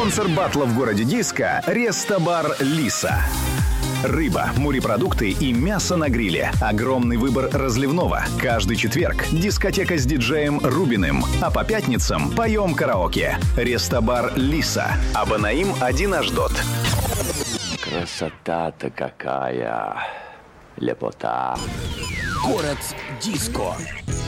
Спонсор батла в городе Диска – Рестобар Лиса. Рыба, морепродукты и мясо на гриле. Огромный выбор разливного. Каждый четверг дискотека с диджеем Рубиным. А по пятницам поем караоке. Рестобар Лиса. Абонаим 1 Аждот. Красота-то какая. Лепота. Город Диско.